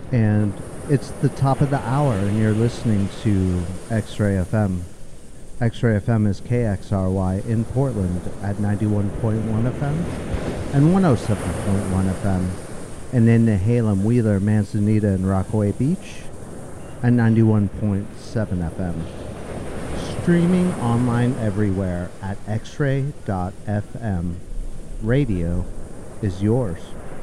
And it's the top of the hour, and you're listening to X-Ray FM. X-Ray FM is KXRY in Portland at 91.1 FM and 107.1 FM. And in Nehalem, Wheeler, Manzanita, and Rockaway Beach at 91.7 FM. Streaming online everywhere at xray.fm. Radio is yours.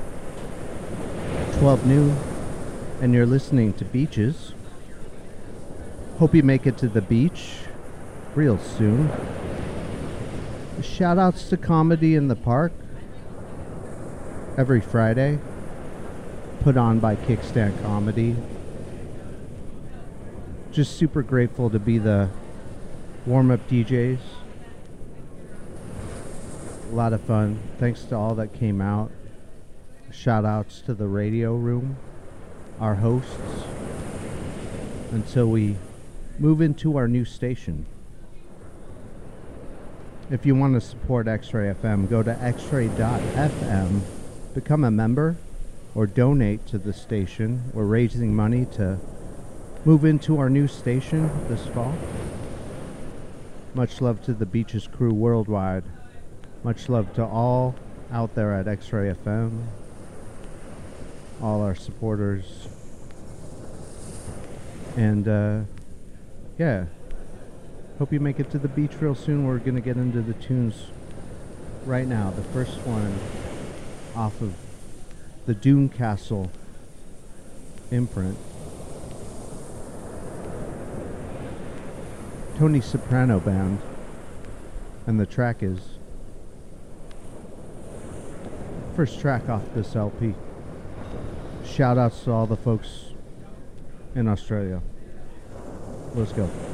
12 noon, and you're listening to Beaches. Hope you make it to the beach real soon. Shout outs to Comedy in the Park every Friday, put on by Kickstand Comedy. Just super grateful to be the warm-up DJs. A lot of fun. Thanks to all that came out. Shout outs to the radio room, our hosts, until we move into our new station. If you want to support X-Ray FM, go to xray.fm, become a member, or donate to the station. We're raising money to move into our new station this fall. Much love to the Beaches crew worldwide. Much love to all out there at X-Ray FM, all our supporters. And yeah, hope you make it to the beach real soon. We're going to get into the tunes right now. The first one off of the Dune Castle imprint. Tony Soprano Band. And the track is first track off this LP. Shout outs to all the folks in Australia. Let's go.